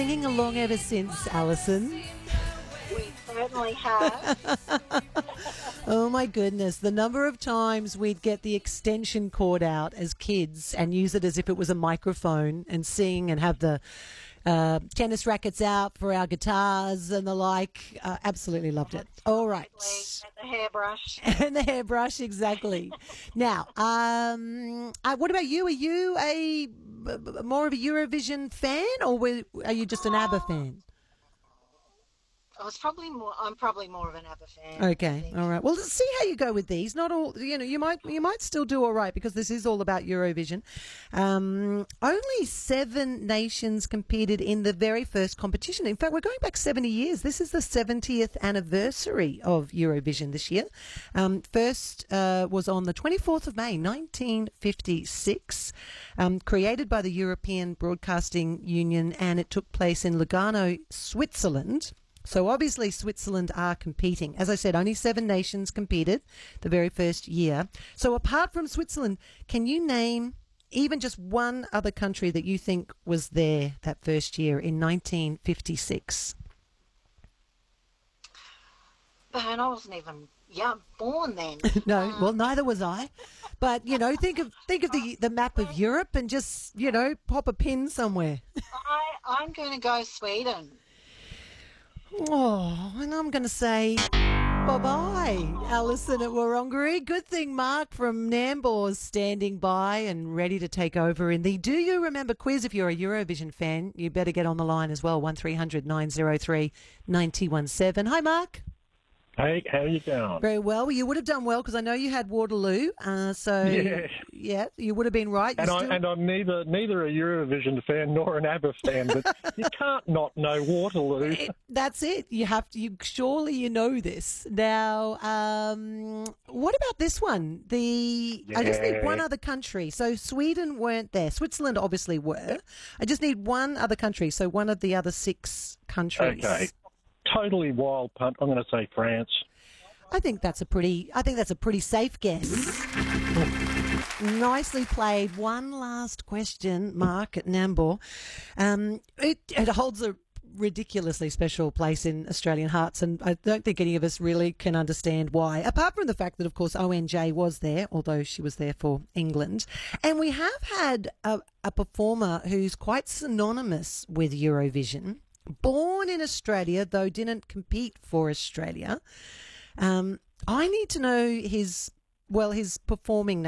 singing along ever since, Alison. We certainly have. Oh my goodness, the number of times we'd get the extension cord out as kids and use it as if it was a microphone and sing and have the tennis rackets out for our guitars and the like. Absolutely loved it. All right. And the hairbrush. And the hairbrush, exactly. Now, what about you? Are you more of a Eurovision fan, or are you just an ABBA fan? I'm probably more of an ABBA fan. Okay, all right. Well, let's see how you go with these. Not all, you might still do all right because this is all about Eurovision. Only 7 nations competed in the very first competition. In fact, we're going back 70 years. This is the 70th anniversary of Eurovision this year. First was on the 24th of May, 1956, created by the European Broadcasting Union, and it took place in Lugano, Switzerland. So obviously Switzerland are competing. As I said, only 7 nations competed the very first year. So apart from Switzerland, can you name even just one other country that you think was there that first year in 1956? And I wasn't even born then. No, well, neither was I. But, think of the map of Europe and just, pop a pin somewhere. I'm going to go Sweden. Oh, and I'm going to say bye-bye, Alison at Wurrungeree. Good thing Mark from Nambour is standing by and ready to take over in the Do You Remember quiz. If you're a Eurovision fan, you better get on the line as well, 1300 903 917. Hi, Mark. Hey, how you going? Very well. Well, you would have done well because I know you had Waterloo. Yeah, you would have been right. I'm neither a Eurovision fan nor an ABBA fan, but you can't not know Waterloo. That's it. You have to. Surely you know this. Now, what about this one? I just need one other country. So Sweden weren't there. Switzerland obviously were. I just need one other country. So one of the other 6 countries. Okay. Totally wild punt. I'm going to say France. I think that's a pretty safe guess. Nicely played. One last question, Mark at Nambour. It holds a ridiculously special place in Australian hearts, and I don't think any of us really can understand why, apart from the fact that, of course, ONJ was there, although she was there for England. And we have had a performer who's quite synonymous with Eurovision, born in Australia, though didn't compete for Australia. I need to know his performing